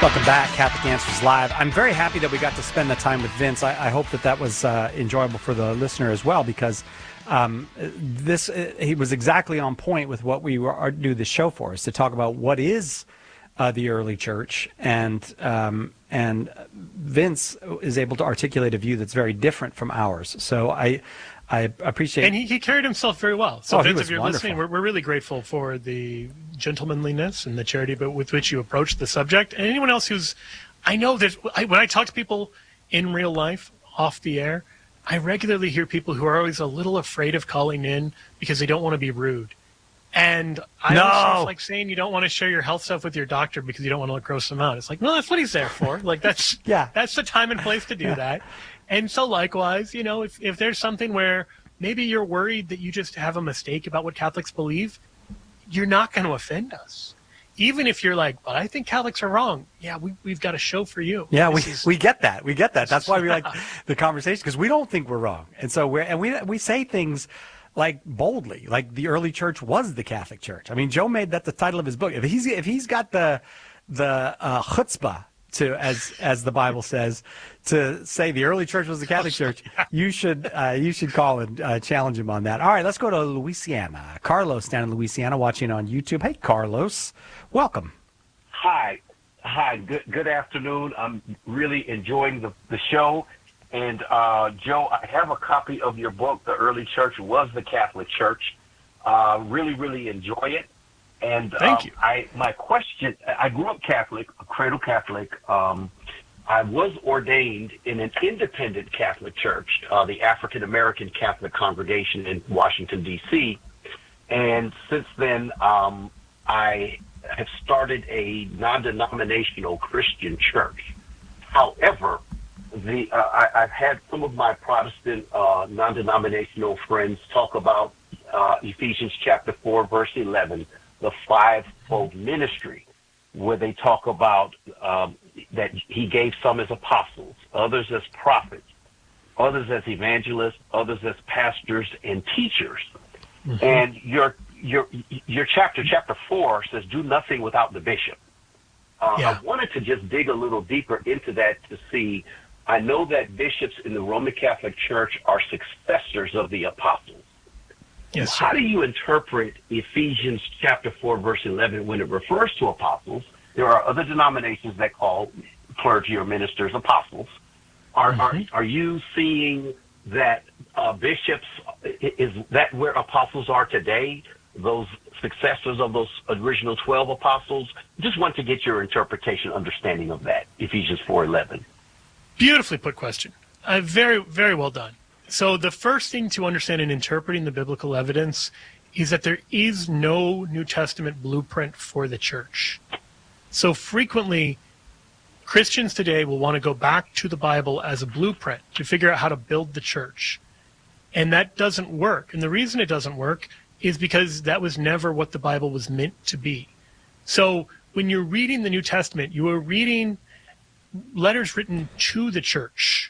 Welcome back, Catholic Answers Live. I'm very happy that we got to spend the time with Vince. I hope that was enjoyable for the listener as well, because he was exactly on point with what we do this show for, is to talk about what is the early church, and Vince is able to articulate a view that's very different from ours. So I appreciate. And he carried himself very well. So Vince, if you're wonderful. listening, we're really grateful for the gentlemanliness and the charity with which you approach the subject. And anyone else I know that when I talk to people in real life, off the air, I regularly hear people who are always a little afraid of calling in because they don't want to be rude. And I always it's like saying you don't want to share your health stuff with your doctor because you don't want to gross them out. It's like, no, that's what he's there for. Like that's the time and place to do that. And so likewise, if there's something where maybe you're worried that you just have a mistake about what Catholics believe, you're not going to offend us. Even if you're like, but I think Catholics are wrong. Yeah, we've got a show for you. Yeah, we get that. We get that. That's why we like the conversation, because we don't think we're wrong. And so we say things like boldly, like the early church was the Catholic Church. I mean, Joe made that the title of his book. If he's got the chutzpah to, as the Bible says, to say the early church was the Catholic Church, you should call and challenge him on that. All right, let's go to Louisiana. Carlos down in Louisiana, watching on YouTube. Hey, Carlos, welcome. Hi. Good afternoon. I'm really enjoying the show. And Joe, I have a copy of your book, The Early Church Was the Catholic Church. Really enjoy it. And thank you. My question, I grew up Catholic, a cradle Catholic. I was ordained in an independent Catholic church, the African American Catholic Congregation in Washington, D.C. And since then, I have started a non-denominational Christian church. However, I've had some of my Protestant non-denominational friends talk about Ephesians chapter 4, verse 11, the fivefold ministry, where they talk about that he gave some as apostles, others as prophets, others as evangelists, others as pastors and teachers. Mm-hmm. And your chapter 4 says, do nothing without the bishop. I wanted to just dig a little deeper into that to see. I know that bishops in the Roman Catholic Church are successors of the apostles. Yes, how do you interpret Ephesians chapter 4, verse 11, when it refers to apostles? There are other denominations that call clergy or ministers apostles. Are you seeing that bishops, is that where apostles are today, those successors of those original 12 apostles? Just want to get your interpretation, understanding of that, Ephesians 4:11. Beautifully put question. Very, very well done. So the first thing to understand in interpreting the biblical evidence is that there is no New Testament blueprint for the church. So frequently, Christians today will want to go back to the Bible as a blueprint to figure out how to build the church. And that doesn't work. And the reason it doesn't work is because that was never what the Bible was meant to be. So when you're reading the New Testament, you are reading letters written to the church.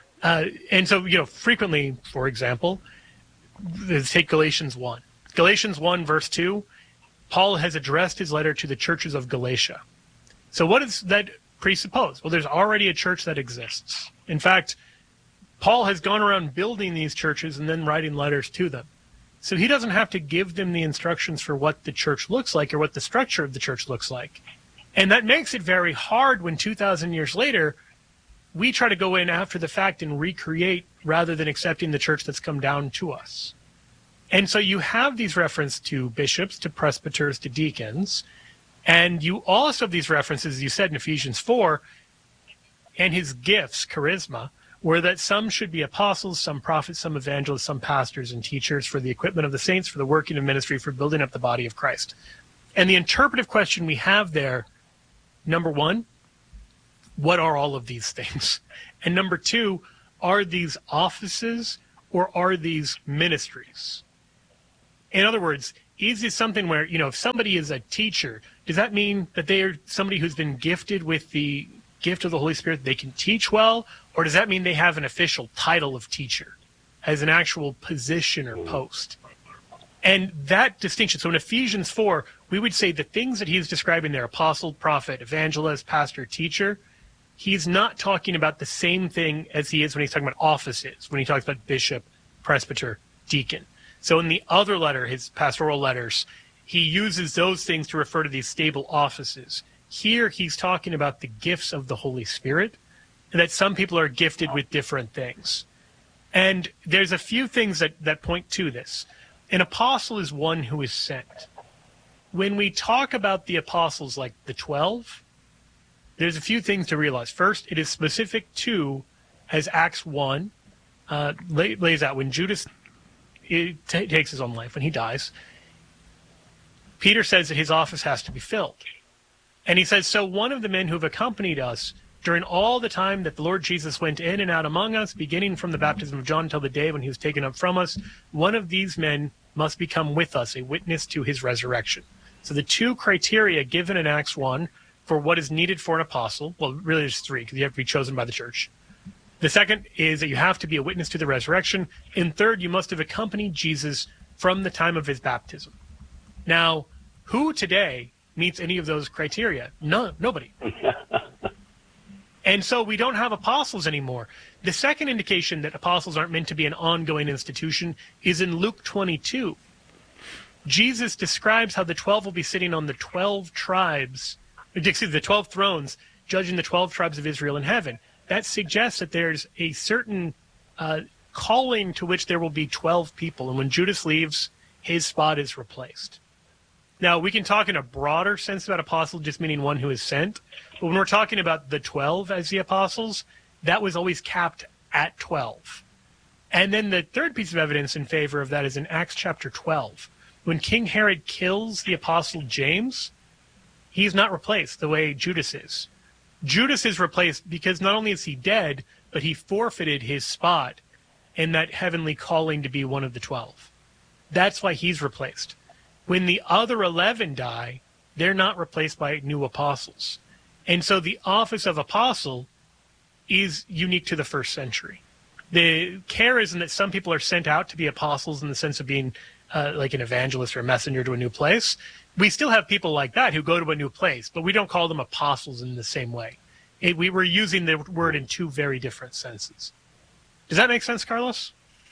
And so, frequently, for example, let's take Galatians 1. Galatians 1, verse 2, Paul has addressed his letter to the churches of Galatia. So what does that presuppose? Well, there's already a church that exists. In fact, Paul has gone around building these churches and then writing letters to them. So he doesn't have to give them the instructions for what the church looks like or what the structure of the church looks like. And that makes it very hard when 2,000 years later, we try to go in after the fact and recreate rather than accepting the church that's come down to us. And so you have these references to bishops, to presbyters, to deacons, and you also have these references, as you said in Ephesians 4, and his gifts, charisma, where that some should be apostles, some prophets, some evangelists, some pastors and teachers for the equipment of the saints, for the working of ministry, for building up the body of Christ. And the interpretive question we have there, number one, what are all of these things? And number two, are these offices or are these ministries? In other words, is this something where, if somebody is a teacher, does that mean that they are somebody who's been gifted with the gift of the Holy Spirit, they can teach well? Or does that mean they have an official title of teacher as an actual position or post? And that distinction, so in Ephesians 4, we would say the things that he's describing there, apostle, prophet, evangelist, pastor, teacher, he's not talking about the same thing as he is when he's talking about offices, when he talks about bishop, presbyter, deacon. So in the other letter, his pastoral letters, he uses those things to refer to these stable offices. Here he's talking about the gifts of the Holy Spirit, and that some people are gifted with different things. And there's a few things that point to this. An apostle is one who is sent. When we talk about the apostles like the 12, there's a few things to realize. First, it is specific to, as Acts 1 lays out, when Judas takes his own life, when he dies, Peter says that his office has to be filled. And he says, so one of the men who have accompanied us during all the time that the Lord Jesus went in and out among us, beginning from the baptism of John until the day when he was taken up from us, one of these men must become with us a witness to his resurrection. So the two criteria given in Acts 1 for what is needed for an apostle, well, really there's three, because you have to be chosen by the church. The second is that you have to be a witness to the resurrection. And third, you must have accompanied Jesus from the time of his baptism. Now, who today meets any of those criteria? Nobody. And so we don't have apostles anymore. The second indication that apostles aren't meant to be an ongoing institution is in Luke 22. Jesus describes how the 12 will be sitting on the 12 tribes, the 12 thrones, judging the 12 tribes of Israel in heaven. That suggests that there's a certain calling to which there will be 12 people. And when Judas leaves, his spot is replaced. Now, we can talk in a broader sense about apostle, just meaning one who is sent. But when we're talking about the 12 as the apostles, that was always capped at 12. And then the third piece of evidence in favor of that is in Acts chapter 12. When King Herod kills the apostle James, he's not replaced the way Judas is. Judas is replaced because not only is he dead, but he forfeited his spot in that heavenly calling to be one of the 12. That's why he's replaced. When the other 11 die, they're not replaced by new apostles. And so the office of apostle is unique to the first century. The charism that some people are sent out to be apostles in the sense of being like an evangelist or a messenger to a new place, we still have people like that who go to a new place, but we don't call them apostles in the same way. We were using the word in two very different senses. Does that make sense, Carlos?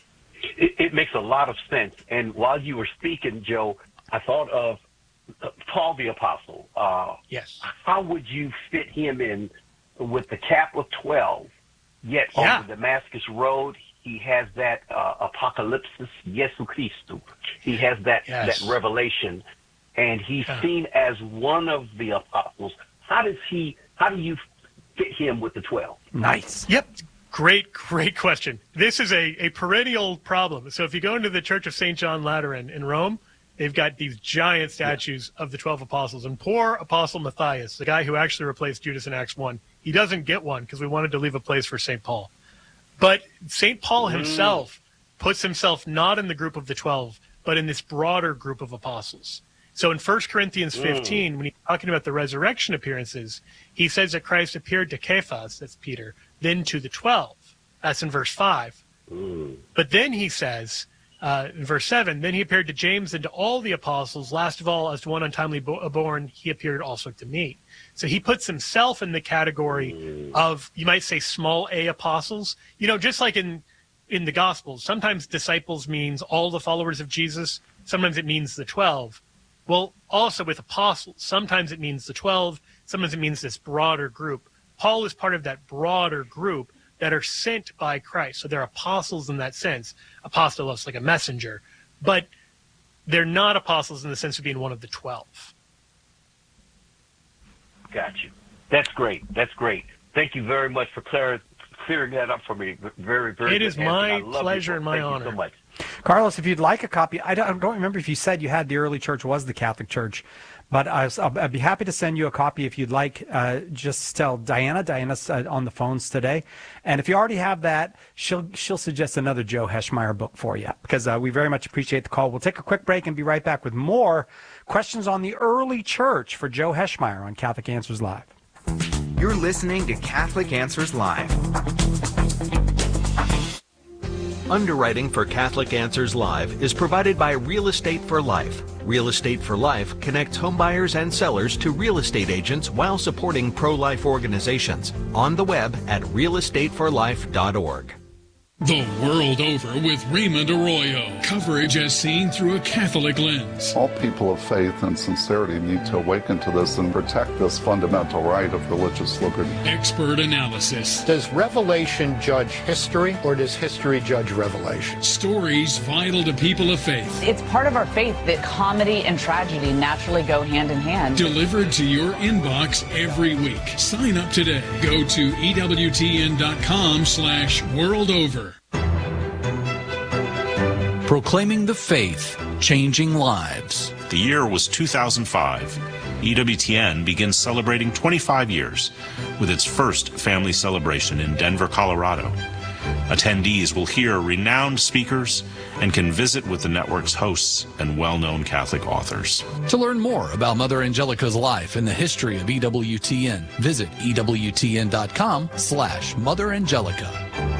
It makes a lot of sense. And while you were speaking, Joe, I thought of Paul the Apostle. Yes. How would you fit him in with the Catholic 12, yet on the Damascus Road, he has that apocalypsis Jesu Christu. He has that revelation, and he's seen as one of the apostles. How do you fit him with the 12? Nice. Yep. Great question. This is a perennial problem. So if you go into the Church of St. John Lateran in Rome, they've got these giant statues of the 12 apostles. And poor Apostle Matthias, the guy who actually replaced Judas in Acts 1, he doesn't get one because we wanted to leave a place for St. Paul. But St. Paul himself puts himself not in the group of the 12, but in this broader group of apostles. So in 1 Corinthians 15, when he's talking about the resurrection appearances, he says that Christ appeared to Cephas, that's Peter, then to the 12. That's in verse 5. But then he says, in verse 7, then he appeared to James and to all the apostles. Last of all, as to one untimely born, he appeared also to me. So he puts himself in the category of, you might say, small a apostles. You know, just like in the Gospels, sometimes disciples means all the followers of Jesus. Sometimes it means the 12. Well, also with apostles, sometimes it means the 12. Sometimes it means this broader group. Paul is part of that broader group that are sent by Christ. So they're apostles in that sense. Apostolos, like a messenger. But they're not apostles in the sense of being one of the 12. Got you. That's great. That's great. Thank you very much for clearing that up for me. Very, very It good is answer. my I love pleasure you. and my Thank honor. you so much. Carlos, if you'd like a copy, I don't remember if you said you had the early church was the Catholic Church, but I'd be happy to send you a copy if you'd like. Just tell Diana. Diana's on the phones today. And if you already have that, she'll suggest another Joe Heschmeyer book for you, because we very much appreciate the call. We'll take a quick break and be right back with more questions on the early church for Joe Heschmeyer on Catholic Answers Live. You're listening to Catholic Answers Live. Underwriting for Catholic Answers Live is provided by Real Estate for Life. Real Estate for Life connects homebuyers and sellers to real estate agents while supporting pro-life organizations. On the web at realestateforlife.org. The World Over with Raymond Arroyo. Coverage as seen through a Catholic lens. All people of faith and sincerity need to awaken to this and protect this fundamental right of religious liberty. Expert analysis. Does Revelation judge history, or does history judge Revelation? Stories vital to people of faith. It's part of our faith that comedy and tragedy naturally go hand in hand. Delivered to your inbox every week. Sign up today. Go to EWTN.com/worldover. Proclaiming the faith, changing lives. The year was 2005. EWTN begins celebrating 25 years with its first family celebration in Denver, Colorado. Attendees will hear renowned speakers and can visit with the network's hosts and well-known Catholic authors. To learn more about Mother Angelica's life and the history of EWTN, visit EWTN.com/Mother Angelica.